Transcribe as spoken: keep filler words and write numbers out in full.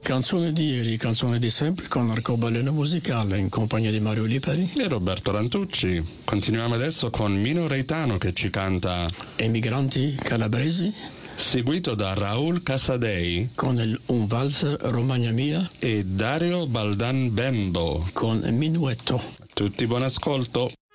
Canzone di ieri, canzone di sempre con l'arcobaleno musicale in compagnia di Mario Lipari e Roberto Lantucci. Continuiamo adesso con Mino Reitano che ci canta Emigranti calabresi, seguito da Raul Casadei con il Un valzer Romagna mia e Dario Baldan Bembo con Minuetto. Tutti buon ascolto.